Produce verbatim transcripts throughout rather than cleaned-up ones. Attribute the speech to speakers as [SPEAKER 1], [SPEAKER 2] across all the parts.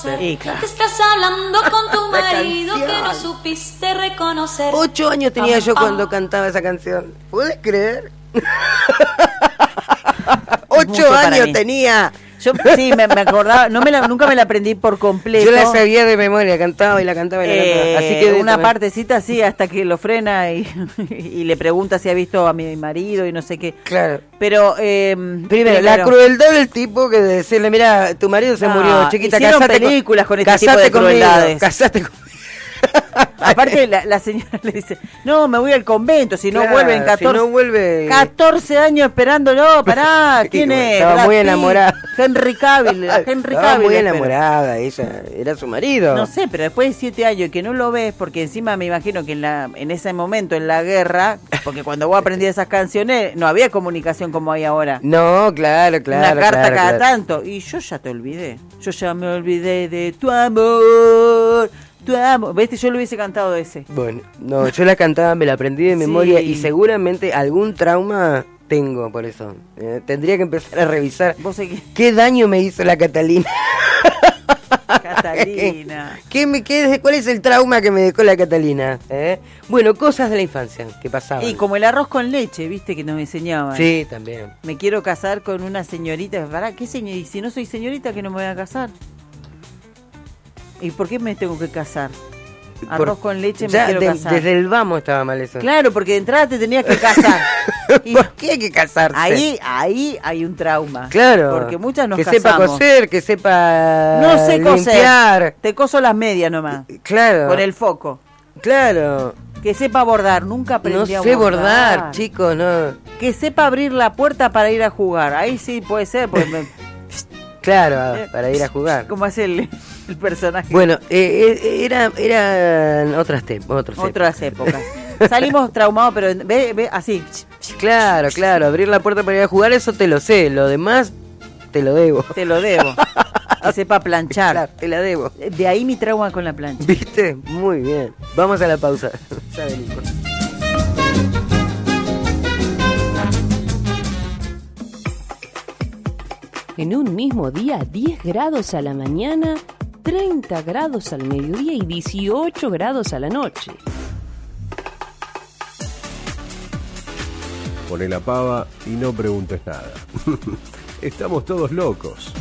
[SPEAKER 1] Sí, claro.
[SPEAKER 2] Que estás hablando con tu
[SPEAKER 1] La
[SPEAKER 2] marido
[SPEAKER 1] canción.
[SPEAKER 2] que no supiste reconocer.
[SPEAKER 1] Ocho años tenía
[SPEAKER 2] Pam,
[SPEAKER 1] yo
[SPEAKER 2] pam.
[SPEAKER 1] cuando cantaba esa canción. ¿Puedes creer? Ocho
[SPEAKER 3] Mucho para
[SPEAKER 1] años
[SPEAKER 3] mí.
[SPEAKER 1] tenía.
[SPEAKER 3] Yo sí, me, me acordaba, no me la, nunca me la aprendí por completo.
[SPEAKER 1] Yo la sabía de memoria, cantaba y la cantaba y la
[SPEAKER 3] Eh,
[SPEAKER 1] cantaba. Así que
[SPEAKER 3] una
[SPEAKER 1] de-
[SPEAKER 3] partecita así hasta que lo frena y, y le pregunta si ha visto a mi marido y no sé qué.
[SPEAKER 1] Claro.
[SPEAKER 3] Pero eh,
[SPEAKER 1] Primero, la crueldad del tipo que de decirle, mira, tu marido se
[SPEAKER 3] Ah,
[SPEAKER 1] murió, chiquita,
[SPEAKER 3] hicieron
[SPEAKER 1] casate
[SPEAKER 3] películas con este
[SPEAKER 1] casate
[SPEAKER 3] tipo de
[SPEAKER 1] conmigo,
[SPEAKER 3] crueldades.
[SPEAKER 1] Casate conmigo.
[SPEAKER 3] Aparte la, la señora le dice, no, me voy al convento, si no
[SPEAKER 1] Claro,
[SPEAKER 3] vuelven
[SPEAKER 1] si
[SPEAKER 3] catorce,
[SPEAKER 1] no vuelve-
[SPEAKER 3] catorce años esperándolo, pará, ¿quién
[SPEAKER 1] Y bueno,
[SPEAKER 3] es?
[SPEAKER 1] estaba
[SPEAKER 3] Brad
[SPEAKER 1] muy
[SPEAKER 3] Pitt,
[SPEAKER 1] enamorada.
[SPEAKER 3] Henry Cavill, a Henry
[SPEAKER 1] Estaba
[SPEAKER 3] Cavill.
[SPEAKER 1] muy
[SPEAKER 3] espera.
[SPEAKER 1] enamorada, ella era su marido.
[SPEAKER 3] No sé, pero después de siete años y que no lo ves, porque encima me imagino que en la en ese momento, en la guerra, porque cuando vos aprendías esas canciones, no había comunicación como hay ahora.
[SPEAKER 1] No, claro, claro.
[SPEAKER 3] Una carta
[SPEAKER 1] claro,
[SPEAKER 3] cada
[SPEAKER 1] claro.
[SPEAKER 3] tanto. Y yo ya te olvidé. Yo ya me olvidé de tu amor, tu amor. ¿Viste? Yo lo hubiese cantado ese.
[SPEAKER 1] Bueno, no, yo la cantaba, me la aprendí de memoria
[SPEAKER 3] Sí.
[SPEAKER 1] y seguramente algún trauma tengo por eso. Eh, tendría que empezar a revisar
[SPEAKER 3] Vos sé que...
[SPEAKER 1] qué daño me hizo la Catalina.
[SPEAKER 3] Catalina.
[SPEAKER 1] ¿Qué me, qué, ¿Cuál es el trauma que me dejó la Catalina? ¿Eh? Bueno, cosas de la infancia que pasaban.
[SPEAKER 3] Y como el arroz con leche, ¿viste? Que nos enseñaban.
[SPEAKER 1] Sí, también.
[SPEAKER 3] Me quiero casar con una señorita. ¿Para qué señorita? Y si no soy señorita, ¿que no me voy a casar? ¿Y por qué me tengo que casar? Arroz
[SPEAKER 1] Por-
[SPEAKER 3] con leche me
[SPEAKER 1] ya
[SPEAKER 3] quiero
[SPEAKER 1] de-
[SPEAKER 3] casar.
[SPEAKER 1] Desde el vamos estaba mal eso.
[SPEAKER 3] Claro, porque de entrada te tenías que casar. Y
[SPEAKER 1] ¿Por qué hay que casarse?
[SPEAKER 3] ahí, ahí hay un trauma.
[SPEAKER 1] Claro.
[SPEAKER 3] Porque muchas nos
[SPEAKER 1] que
[SPEAKER 3] casamos.
[SPEAKER 1] sepa coser, que sepa
[SPEAKER 3] No sé coser.
[SPEAKER 1] limpiar.
[SPEAKER 3] Te coso las medias nomás.
[SPEAKER 1] Claro.
[SPEAKER 3] Con el foco.
[SPEAKER 1] Claro.
[SPEAKER 3] Que sepa bordar. Nunca
[SPEAKER 1] No
[SPEAKER 3] aprendí a
[SPEAKER 1] sé
[SPEAKER 3] bordar.
[SPEAKER 1] bordar, chicos, no.
[SPEAKER 3] Que sepa abrir la puerta para ir a jugar. Ahí sí puede ser. Porque me-
[SPEAKER 1] Claro, para ir a jugar.
[SPEAKER 3] ¿Cómo hace el, el personaje?
[SPEAKER 1] Bueno, eh, eh, era, eran otras te otros
[SPEAKER 3] Otras épocas. Salimos traumados, pero ve, ve así.
[SPEAKER 1] Claro, claro, abrir la puerta para ir a jugar, eso te lo sé. Lo demás, te lo debo.
[SPEAKER 3] Te lo debo. Que sepa planchar.
[SPEAKER 1] Claro, te la debo.
[SPEAKER 3] De ahí mi trauma con la plancha.
[SPEAKER 1] ¿Viste? Muy bien. Vamos a la pausa. Ya venimos.
[SPEAKER 4] En un mismo día, diez grados a la mañana, treinta grados al mediodía y dieciocho grados a la noche.
[SPEAKER 5] Poné la pava y no preguntes nada. Estamos todos locos.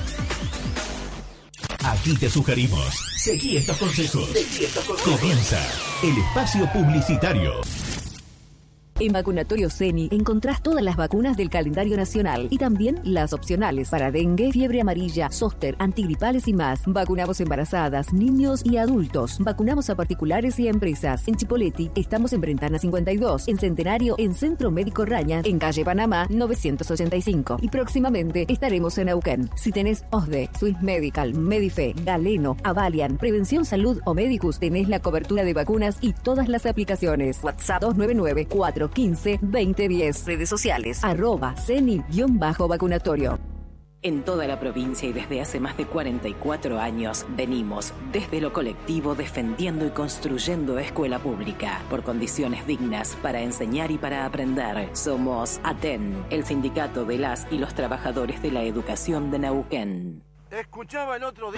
[SPEAKER 6] Aquí te sugerimos. Seguí estos consejos. Seguí estos consejos. Comienza el espacio publicitario.
[SPEAKER 4] En Vacunatorio Ceni encontrás todas las vacunas del calendario nacional y también las opcionales para dengue, fiebre amarilla, zóster, antigripales y más. Vacunamos embarazadas, niños y adultos. Vacunamos a particulares y a empresas. En Chipoleti estamos en Brentana cincuenta y dos, en Centenario, en Centro Médico Raña, en Calle Panamá novecientos ochenta y cinco. Y próximamente estaremos en Neuquén. Si tenés O S D E, Swiss Medical, Medife, Galeno, Avalian, Prevención Salud o Medicus, tenés la cobertura de vacunas y todas las aplicaciones. WhatsApp dos nueve nueve, cuatro uno cinco, veinte diez. Redes sociales, arroba ceni-vacunatorio.
[SPEAKER 7] En toda la provincia y desde hace más de cuarenta y cuatro años venimos desde lo colectivo defendiendo y construyendo escuela pública por condiciones dignas para enseñar y para aprender. Somos ATEN, el sindicato de las y los trabajadores de la educación de Neuquén.
[SPEAKER 8] Escuchaba el otro día